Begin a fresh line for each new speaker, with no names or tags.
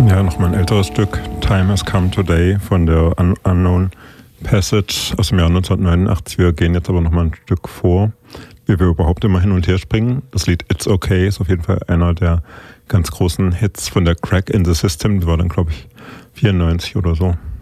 Ja, nochmal ein älteres Stück, Time Has Come Today von der Unknown Passage aus dem Jahr 1989. Wir gehen jetzt aber nochmal ein Stück vor, wie wir überhaupt immer hin und her springen. Das Lied It's Okay ist auf jeden Fall einer der ganz großen Hits von der Crack in the System. Das war dann, glaube ich, 94 oder so.